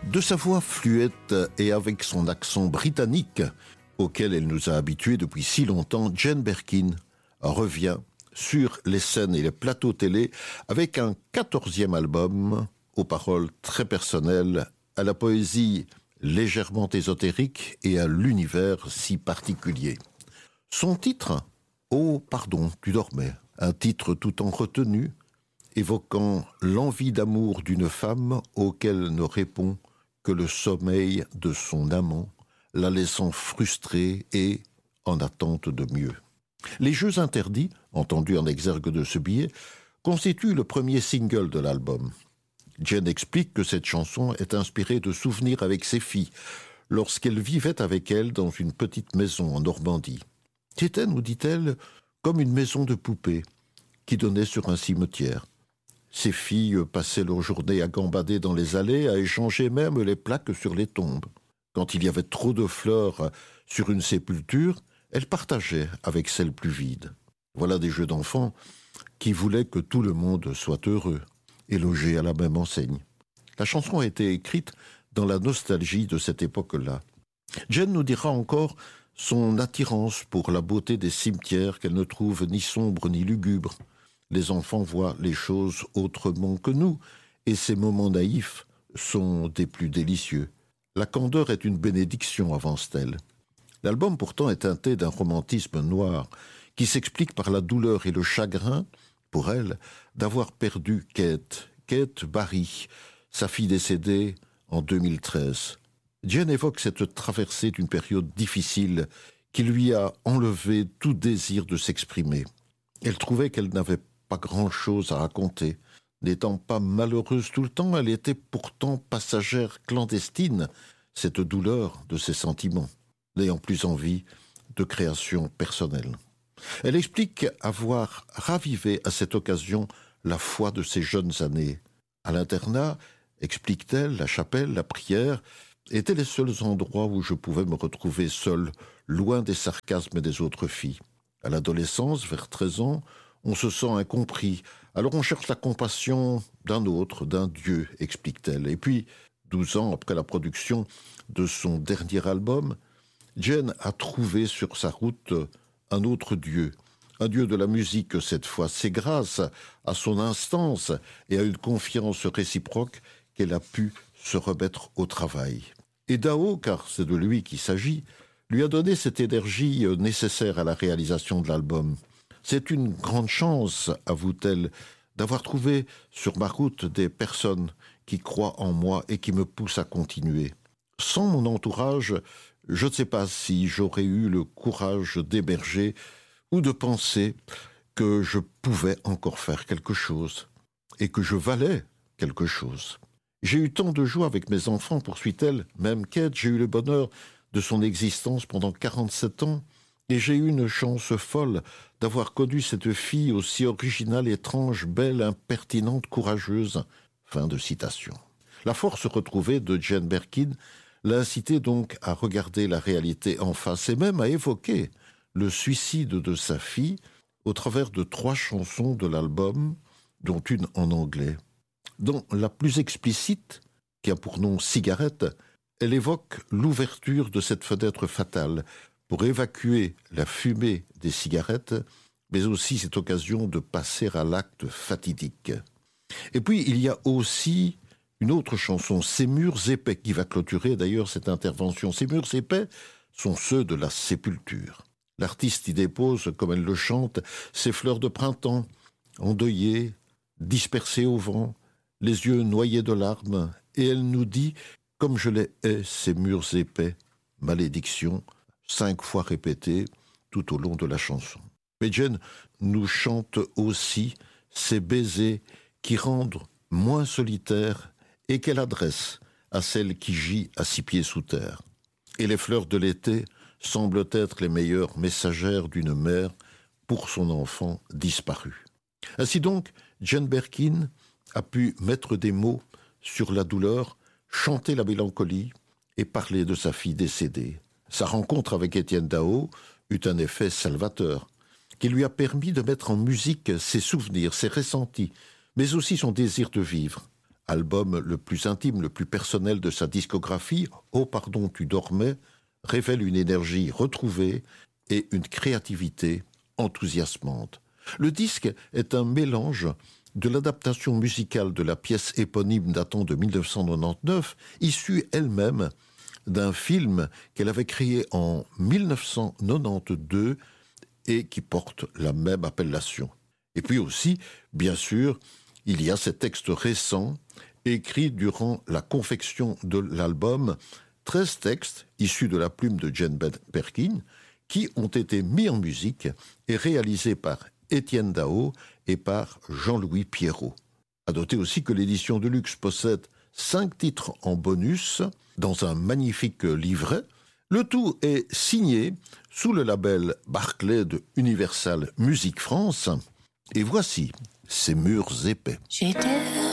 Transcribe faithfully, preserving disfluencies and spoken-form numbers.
De sa voix fluette et avec son accent britannique, auquel elle nous a habitués depuis si longtemps, Jane Birkin revient sur les scènes et les plateaux télé avec un quatorzième album aux paroles très personnelles, à la poésie légèrement ésotérique et à l'univers si particulier. Son titre, « Oh, pardon, tu dormais », un titre tout en retenue, évoquant l'envie d'amour d'une femme auquel ne répond que le sommeil de son amant, la laissant frustrée et en attente de mieux. Les Jeux interdits, entendus en exergue de ce billet, constituent le premier single de l'album. Jane explique que cette chanson est inspirée de souvenirs avec ses filles, lorsqu'elle vivait avec elles dans une petite maison en Normandie. C'était, nous dit-elle, comme une maison de poupée qui donnait sur un cimetière. Ses filles passaient leur journée à gambader dans les allées, à échanger même les plaques sur les tombes. Quand il y avait trop de fleurs sur une sépulture, elles partageaient avec celles plus vides. Voilà des jeux d'enfants qui voulaient que tout le monde soit heureux et logé à la même enseigne. La chanson a été écrite dans la nostalgie de cette époque-là. Jane nous dira encore son attirance pour la beauté des cimetières qu'elle ne trouve ni sombre ni lugubre. Les enfants voient les choses autrement que nous, et ces moments naïfs sont des plus délicieux. La candeur est une bénédiction, avance-t-elle. L'album pourtant est teinté d'un romantisme noir, qui s'explique par la douleur et le chagrin, pour elle, d'avoir perdu Kate, Kate Barry, sa fille décédée en deux mille treize. Jane évoque cette traversée d'une période difficile qui lui a enlevé tout désir de s'exprimer. Elle trouvait qu'elle n'avait pas grand-chose à raconter. N'étant pas malheureuse tout le temps, elle était pourtant passagère clandestine, cette douleur de ses sentiments, n'ayant plus envie de création personnelle. Elle explique avoir ravivé à cette occasion la foi de ses jeunes années. À l'internat, explique-t-elle, la chapelle, la prière étaient les seuls endroits où je pouvais me retrouver seule, loin des sarcasmes des autres filles. À l'adolescence, vers treize ans, on se sent incompris. Alors on cherche la compassion d'un autre, d'un Dieu, explique-t-elle. Et puis, douze ans après la production de son dernier album, Jane a trouvé sur sa route un autre Dieu, un Dieu de la musique cette fois. C'est grâce à son instance et à une confiance réciproque qu'elle a pu se remettre au travail. Et Dao, car c'est de lui qu'il s'agit, lui a donné cette énergie nécessaire à la réalisation de l'album. C'est une grande chance, avoue-t-elle, d'avoir trouvé sur ma route des personnes qui croient en moi et qui me poussent à continuer. Sans mon entourage, je ne sais pas si j'aurais eu le courage d'émerger ou de penser que je pouvais encore faire quelque chose et que je valais quelque chose. J'ai eu tant de joie avec mes enfants, poursuit-elle, même Kate, j'ai eu le bonheur de son existence pendant quarante-sept ans, et j'ai eu une chance folle d'avoir connu cette fille aussi originale, étrange, belle, impertinente, courageuse. Fin de citation. La force retrouvée de Jane Birkin l'a incité donc à regarder la réalité en face et même à évoquer le suicide de sa fille au travers de trois chansons de l'album, dont une en anglais. Dans la plus explicite, qui a pour nom « Cigarette », elle évoque l'ouverture de cette fenêtre fatale pour évacuer la fumée des cigarettes, mais aussi cette occasion de passer à l'acte fatidique. Et puis, il y a aussi une autre chanson, « Ces murs épais », qui va clôturer d'ailleurs cette intervention. Ces murs épais sont ceux de la sépulture. L'artiste y dépose, comme elle le chante, ses fleurs de printemps, endeuillées, dispersées au vent, les yeux noyés de larmes, et elle nous dit « Comme je les hais, ces murs épais, malédiction », cinq fois répétée tout au long de la chanson. Mais Jane nous chante aussi ces baisers qui rendent moins solitaires et qu'elle adresse à celle qui gît à six pieds sous terre. Et les fleurs de l'été semblent être les meilleures messagères d'une mère pour son enfant disparu. Ainsi donc, Jane Birkin a pu mettre des mots sur la douleur, chanter la mélancolie et parler de sa fille décédée. Sa rencontre avec Étienne Dao eut un effet salvateur, qui lui a permis de mettre en musique ses souvenirs, ses ressentis, mais aussi son désir de vivre. album le plus intime, le plus personnel de sa discographie, Oh pardon, tu dormais, révèle une énergie retrouvée et une créativité enthousiasmante. Le disque est un mélange de l'adaptation musicale de la pièce éponyme datant de dix-neuf cent quatre-vingt-dix-neuf, issue elle-même d'un film qu'elle avait créé en dix-neuf cent quatre-vingt-douze et qui porte la même appellation. Et puis aussi, bien sûr, il y a ces textes récents écrits durant la confection de l'album, treize textes issus de la plume de Jane Birkin qui ont été mis en musique et réalisés par Étienne Dao et par Jean-Louis Pierrot. À noter aussi que l'édition de luxe possède cinq titres en bonus dans un magnifique livret. Le tout est signé sous le label Barclay de Universal Music France. Et voici ces murs épais. J'étais